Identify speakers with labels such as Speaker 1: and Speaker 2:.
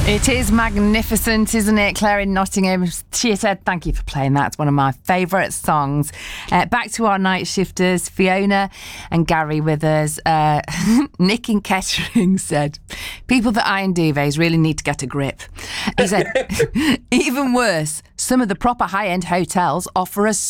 Speaker 1: It is magnificent, isn't it? Claire in Nottingham, she said, thank you for playing that. It's one of my favourite songs. Back to our night shifters, Fiona and Gary with us. Nick in Kettering said, people that iron duvets really need to get a grip. He said, even worse, some of the proper high-end hotels offer us